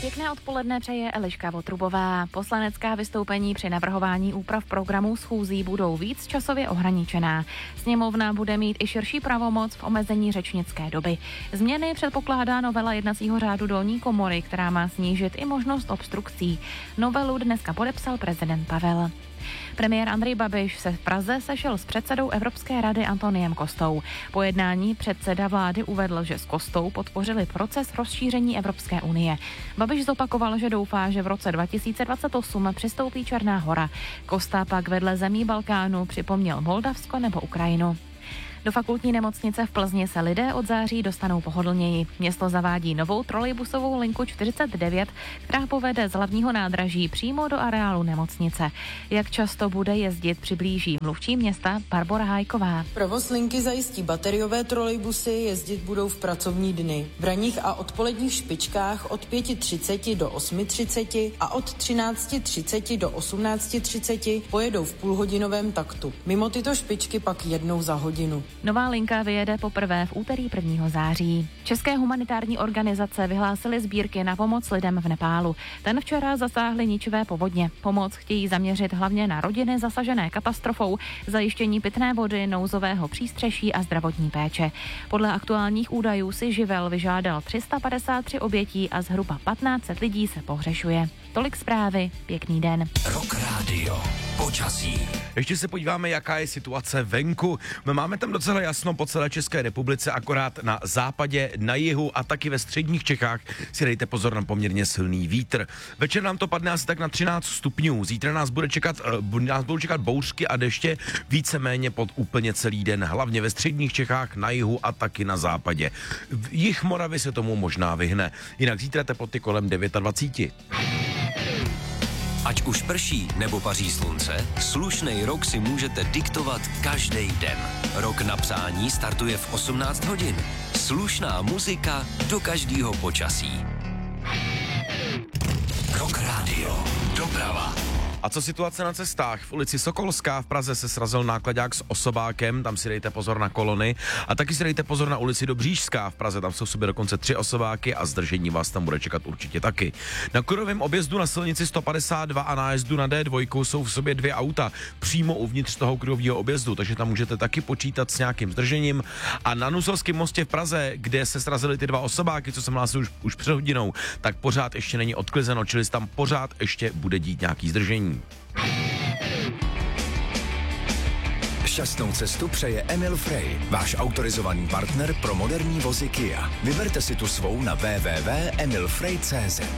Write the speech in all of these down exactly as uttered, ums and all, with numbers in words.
Pěkné odpoledne přeje Eliška Votrubová. Poslanecká vystoupení při navrhování úprav programů schůzí budou víc časově ohraničená. Sněmovna bude mít i širší pravomoc v omezení řečnické doby. Změny předpokládá novela jednacího řádu dolní komory, která má snížit i možnost obstrukcí. Novelu dneska podepsal prezident Pavel. Premiér Andrej Babiš se v Praze sešel s předsedou Evropské rady Antoniem Costou. Po jednání předseda vlády uvedl, že s Costou podpořili proces rozšíření Evropské unie. Babiš zopakoval, že doufá, že v roce dva tisíce dvacet osm přistoupí Černá Hora. Costa pak vedle zemí Balkánu připomněl Moldavsko nebo Ukrajinu. Do fakultní nemocnice v Plzni se lidé od září dostanou pohodlněji. Město zavádí novou trolejbusovou linku čtyřicet devět, která povede z hlavního nádraží přímo do areálu nemocnice. Jak často bude jezdit, přiblíží mluvčí města Barbora Hájková. Provoz linky zajistí bateriové trolejbusy, jezdit budou v pracovní dny. V ranních a odpoledních špičkách od pět třicet do osm třicet a od třináct třicet do osmnáct třicet pojedou v půlhodinovém taktu. Mimo tyto špičky pak jednou za hodinu. Nová linka vyjede poprvé v úterý prvního září. České humanitární organizace vyhlásily sbírky na pomoc lidem v Nepálu. Ten včera zasáhly ničivé povodně. Pomoc chtějí zaměřit hlavně na rodiny zasažené katastrofou, zajištění pitné vody, nouzového přístřeší a zdravotní péče. Podle aktuálních údajů si živel vyžádal tři sta padesát tři obětí a zhruba patnáct set lidí se pohřešuje. Tolik zprávy, pěkný den. Rock Radio. Počasí. Ještě se podíváme, jaká je situace venku. My máme tam docela jasno po celé České republice, akorát na západě, na jihu a taky ve středních Čechách si dejte pozor na poměrně silný vítr. Večer nám to padne asi tak na třináct stupňů. Zítra nás bude čekat, uh, nás budou čekat bouřky a deště víceméně pod úplně celý den, hlavně ve středních Čechách, na jihu a taky na západě. V jih Moravy se tomu možná vyhne. Jinak zítra teploty kolem dvacet devět. Ať už prší nebo paří slunce, slušnej rok si můžete diktovat každý den. Rok na psání startuje v osmnáct hodin. Slušná muzika do každého počasí. Rock Radio. Doprava. A co situace na cestách? V ulici Sokolská v Praze se srazil nákladák s osobákem, tam si dejte pozor na kolony. A taky si dejte pozor na ulici Dobřížská v Praze, tam jsou v sobě dokonce tři osobáky a zdržení vás tam bude čekat určitě taky. Na Kurovém objezdu na silnici sto padesát dva a nájezdu na D dva jsou v sobě dvě auta přímo uvnitř toho Kurového objezdu, takže tam můžete taky počítat s nějakým zdržením. A na Nuselském mostě v Praze, kde se srazily ty dva osobáky, co jsem hlásil už, už před hodinou, tak pořád ještě není odklizeno, čili tam pořád ještě bude dít nějaký zdržení. Šťastnou cestu přeje Emil Frey, váš autorizovaný partner pro moderní vozy Kia. Vyberte si tu svou na w w w tečka emil frey tečka c z.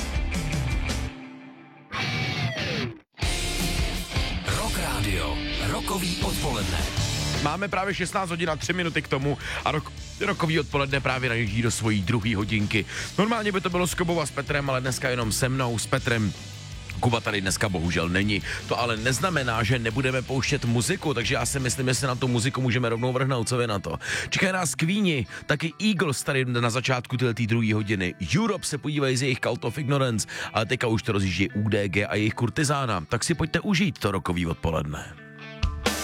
Rock Radio. Rokový odpoledne. Máme právě šestnáct hodin a tři minuty k tomu a rok, rokový odpoledne právě najíždí do svojí druhé hodinky. Normálně by to bylo s Kubou a s Petrem, ale dneska jenom se mnou, s Petrem. Kuba tady dneska bohužel není. To ale neznamená, že nebudeme pouštět muziku, takže já si myslím, že se na tu muziku můžeme rovnou vrhnout. Co vy na to? Čekají nás Queeni, taky Eagles tady na začátku této druhé hodiny. Europe se podívají z jejich Cult of Ignorance, ale teďka už to rozjíždí U D G a jejich Kurtizána. Tak si pojďte užít to rokový odpoledne.